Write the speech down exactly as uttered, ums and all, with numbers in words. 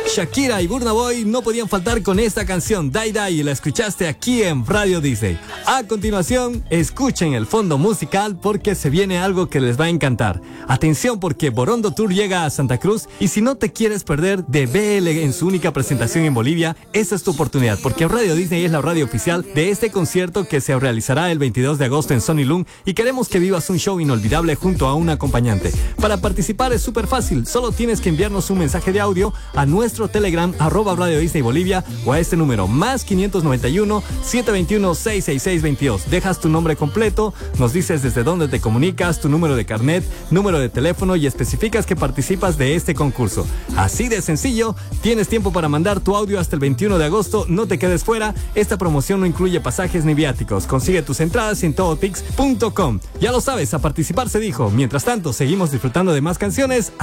Shakira y Burna Boy no podían faltar con esta canción, Die Die, y la escuchaste aquí en Radio Disney. A continuación, escuchen el fondo musical porque se viene algo que les va a encantar. Atención porque Borondo Tour llega a Santa Cruz y si no te quieres perder de B L en su única presentación en Bolivia, esta es tu oportunidad porque Radio Disney es la radio oficial de este concierto que se realizará el veintidós de agosto en Sony Loom y queremos que vivas un show inolvidable junto a un acompañante. Para participar es súper fácil, solo tienes que enviarnos un mensaje de audio a nuestro Telegram, arroba Radio Disney Bolivia, o a este número, más quinientos noventa y uno, setecientos veintiuno, seiscientos sesenta y seis veintidós. Dejas tu nombre completo, nos dices desde dónde te comunicas, tu número de carnet, número de teléfono y especificas que participas de este concurso. Así de sencillo, tienes tiempo para mandar tu audio hasta el veintiuno de agosto, no te quedes fuera, esta promoción no incluye pasajes ni viáticos. Consigue tus entradas en todotix punto com. Ya lo sabes, a participar se dijo. Mientras tanto, seguimos disfrutando de más canciones.